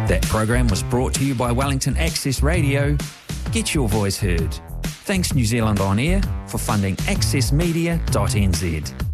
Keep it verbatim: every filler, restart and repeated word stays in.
That program was brought to you by Wellington Access Radio. Get your voice heard. Thanks New Zealand On Air for funding access media dot n z.